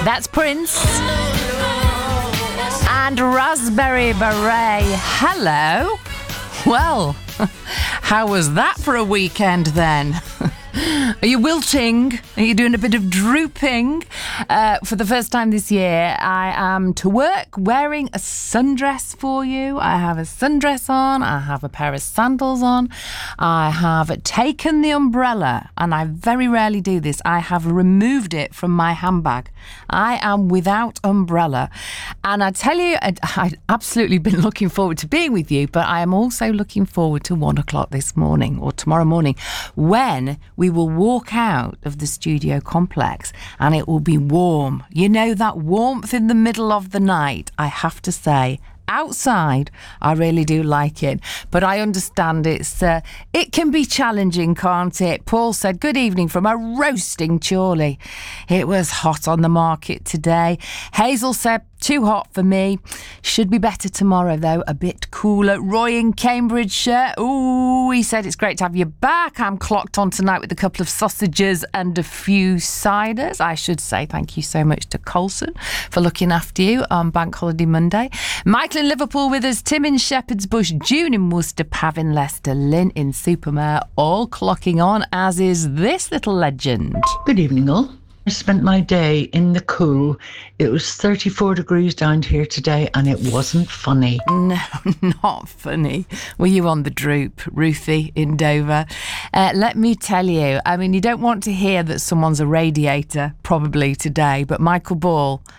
That's Prince and Raspberry Beret. Hello. Well, how was that for a weekend then? Are you wilting? Are you doing a bit of drooping? For the first time this year, I am to work wearing a sundress for you. I have a sundress on. I have a pair of sandals on. I have taken the umbrella, and I very rarely do this. I have removed it from my handbag. I am without umbrella. And I tell you, I've absolutely been looking forward to being with you, but I am also looking forward to 1 o'clock this morning or tomorrow morning when we will walk out of the studio complex and it will be warm. You know, that warmth in the middle of the night, I have to say. Outside, I really do like it, but I understand it can be challenging, can't it? Paul said, good evening from a roasting Chorley. It was hot on the market today. Hazel said, too hot for me. Should be better tomorrow, though. A bit cooler. Roy in Cambridgeshire. Ooh, he said it's great to have you back. I'm clocked on tonight with a couple of sausages and a few ciders. I should say thank you so much to Colson for looking after you on Bank Holiday Monday. Michael in Liverpool with us. Tim in Shepherd's Bush. June in Worcester. Pav in Leicester. Lynn in Supermare. All clocking on, as is this little legend. Good evening, all. I spent my day in the cool. It was 34 degrees down here today and it wasn't funny. No, not funny. Were you on the droop, Ruthie in Dover? Let me tell you, I mean, you don't want to hear that someone's a radiator probably today, but Michael Ball